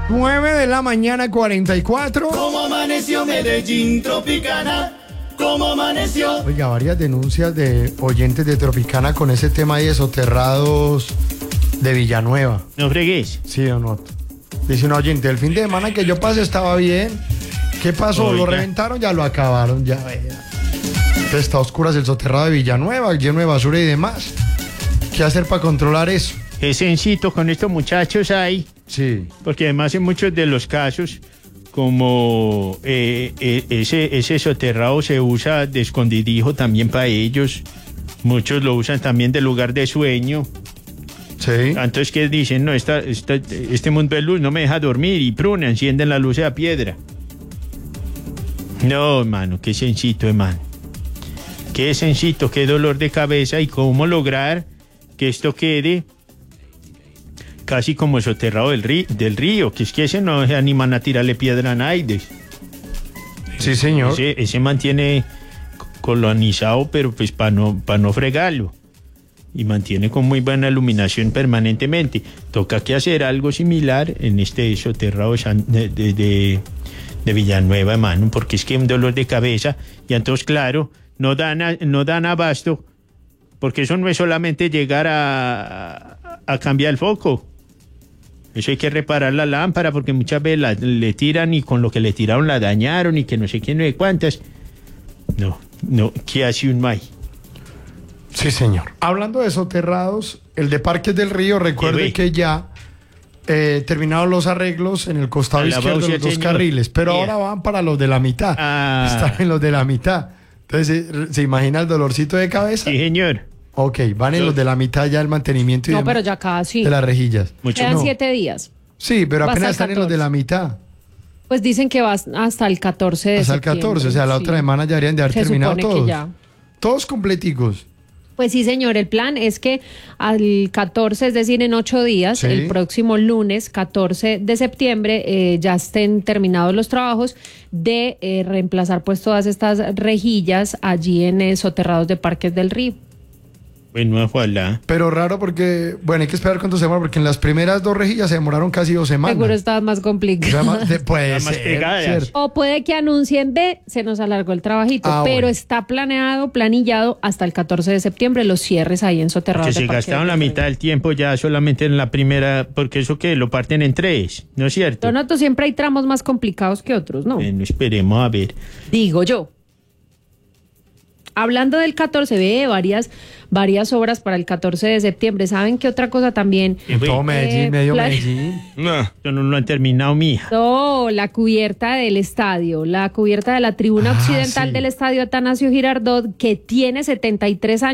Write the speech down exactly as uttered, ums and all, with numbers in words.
nueve de la mañana, cuarenta y cuatro. ¿Cómo amaneció Medellín, Tropicana? ¿Cómo amaneció? Oiga, varias denuncias de oyentes de Tropicana con ese tema de soterrados de Villanueva. No fregues. Sí o no. Dice un oyente, el fin de semana que yo pasé estaba bien. ¿Qué pasó? Oiga. ¿Lo reventaron? Ya lo acabaron, ya vea. Entonces está a oscuras el soterrado de Villanueva, lleno de basura y demás. ¿Qué hacer para controlar eso? Es sencito con estos muchachos ahí. Sí. Porque además en muchos de los casos, como eh, eh, ese, ese soterrado se usa de escondidijo también para ellos. Muchos lo usan también de lugar de sueño. Sí. Entonces, ¿qué dicen? No, esta, esta, este mundo de luz no me deja dormir y prune, encienden la luz de la piedra. No, hermano, qué sencito, hermano. Qué sencito, qué dolor de cabeza y cómo lograr que esto quede casi como soterrado del río, del río, que es que ese no se animan a tirarle piedra a nadie. Sí, señor. Ese, ese mantiene colonizado, pero pues para no, pa no fregarlo. Y mantiene con muy buena iluminación permanentemente. Toca que hacer algo similar en este soterrado de, de, de, de Villanueva, hermano, porque es que es un dolor de cabeza. Y entonces, claro, no dan, a, no dan abasto, porque eso no es solamente llegar a, a, a cambiar el foco. Eso hay que reparar la lámpara, porque muchas veces la, le tiran y con lo que le tiraron la dañaron y que no sé quién, no sé cuántas. No, no, ¿qué hace un may? Sí, señor. Hablando de soterrados, el de Parques del Río, recuerde que ya eh, terminaron los arreglos en el costado A la izquierdo de los dos señor. carriles, pero Yeah. ahora van para los de la mitad. Ah. Están en los de la mitad. Entonces, ¿se, se imagina el dolorcito de cabeza? Sí, señor. Ok, van en Yo- los de la mitad ya el mantenimiento y No, demás pero ya casi. de las rejillas. Mucho Quedan no. siete días. Sí, pero Va apenas hasta están el en los de la catorce. mitad. Pues dicen que va hasta el catorce de Hasta el septiembre. catorce, o sea, la sí. otra semana ya deberían de haber Se terminado supone que todos. ya. Todos completicos. Pues sí, señor, el plan es que al catorce, es decir, en ocho días, Sí. el próximo lunes, catorce de septiembre, eh, ya estén terminados los trabajos de eh, reemplazar pues todas estas rejillas allí en eh, soterrados de Parques del Río. Bueno, ojalá. Pero raro porque, bueno, hay que esperar cuánto se demora, porque en las primeras dos rejillas se demoraron casi dos semanas. Seguro está más O complicado. sea, más- de- puede Está más ser, pegadas. ¿cierto? O puede que anuncien, ve, se nos alargó el trabajito, Ah, pero bueno. está planeado, planillado hasta el catorce de septiembre los cierres ahí en soterrados Que de se Parques gastaron del la Río. mitad del tiempo ya solamente en la primera, porque eso que lo parten en tres, ¿no es cierto? Donato, siempre hay tramos más complicados que otros, ¿no? Bueno, esperemos a ver. Digo yo. Hablando del catorce, ve varias, varias obras para el catorce de septiembre. ¿Saben qué otra cosa también? Eh, Todo Medellín, Eh, medio plan- Medellín. No, eso no lo han terminado, mija. No, la cubierta del estadio, la cubierta de la tribuna Ah, occidental sí. del estadio Atanasio Girardot, que tiene setenta y tres años.